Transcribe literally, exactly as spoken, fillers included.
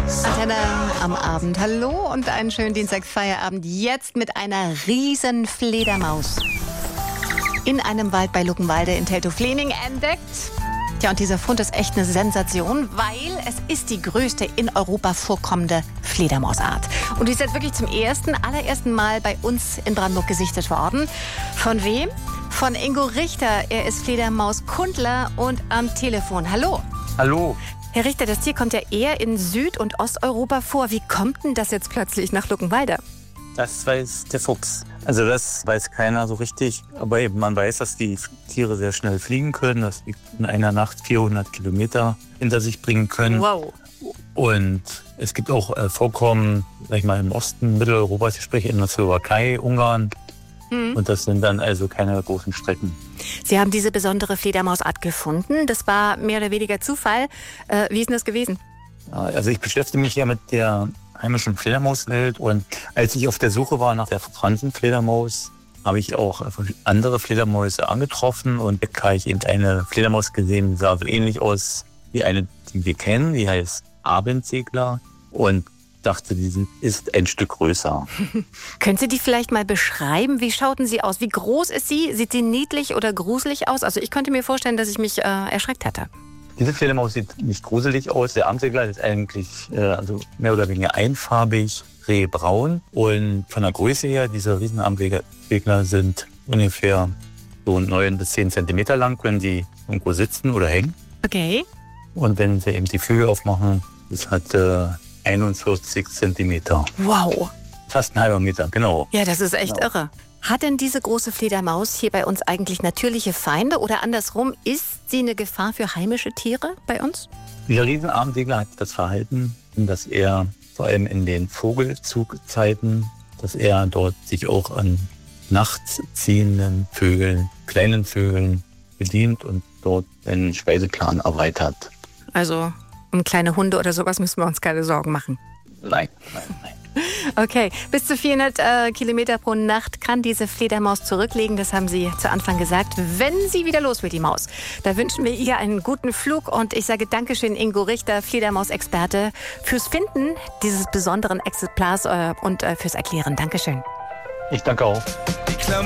Antenne am Abend. Hallo und einen schönen Dienstagsfeierabend. Jetzt mit einer riesen Fledermaus in einem Wald bei Luckenwalde in Teltow-Fläming entdeckt. Tja, und dieser Fund ist echt eine Sensation, weil es ist die größte in Europa vorkommende Fledermausart. Und die ist jetzt wirklich zum ersten, allerersten Mal bei uns in Brandenburg gesichtet worden. Von wem? Von Ingo Richter. Er ist Fledermauskundler und am Telefon. Hallo. Hallo. Herr Richter, das Tier kommt ja eher in Süd- und Osteuropa vor. Wie kommt denn das jetzt plötzlich nach Luckenwalde? Das weiß der Fuchs. Also das weiß keiner so richtig. Aber eben man weiß, dass die Tiere sehr schnell fliegen können, dass die in einer Nacht vierhundert Kilometer hinter sich bringen können. Wow. Und es gibt auch äh, Vorkommen, sag ich mal, im Osten Mitteleuropas, ich spreche in der Slowakei, Ungarn. Mhm. Und das sind dann also keine großen Strecken. Sie haben diese besondere Fledermausart gefunden. Das war mehr oder weniger Zufall. Äh, wie ist denn das gewesen? Also ich beschäftige mich ja mit der heimischen Fledermauswelt. Und als ich auf der Suche war nach der verbrannten Fledermaus, habe ich auch andere Fledermäuse angetroffen. Und da habe ich eben eine Fledermaus gesehen, die sah so ähnlich aus wie eine, die wir kennen. Die heißt Abendsegler. Und dachte, die ist ein Stück größer. Können Sie die vielleicht mal beschreiben? Wie schauten sie aus? Wie groß ist sie? Sieht sie niedlich oder gruselig aus? Also ich könnte mir vorstellen, dass ich mich äh, erschreckt hätte. Diese Fledermaus sieht nicht gruselig aus. Der Abendsegler ist eigentlich äh, also mehr oder weniger einfarbig, rehbraun. Und von der Größe her, diese Riesenabendegler sind ungefähr so neun bis zehn Zentimeter lang, wenn sie irgendwo sitzen oder hängen. Okay. Und wenn sie eben die Flügel aufmachen, das hat äh, einundvierzig Zentimeter. Wow. Fast ein halber Meter, genau. Ja, das ist echt genau. irre. Hat denn diese große Fledermaus hier bei uns eigentlich natürliche Feinde? Oder andersrum, ist sie eine Gefahr für heimische Tiere bei uns? Dieser Riesenabendegler hat das Verhalten, dass er vor allem in den Vogelzugzeiten, dass er dort sich auch an nachts ziehenden Vögeln, kleinen Vögeln bedient und dort seinen Speiseplan erweitert. Also um kleine Hunde oder sowas müssen wir uns keine Sorgen machen. Nein, nein, nein. Okay, bis zu vierhundert äh, Kilometer pro Nacht kann diese Fledermaus zurücklegen. Das haben Sie zu Anfang gesagt. Wenn sie wieder los will, die Maus, da wünschen wir ihr einen guten Flug. Und ich sage Dankeschön, Ingo Richter, Fledermausexperte, fürs Finden dieses besonderen Exemplars äh, und äh, fürs Erklären. Dankeschön. Ich danke auch.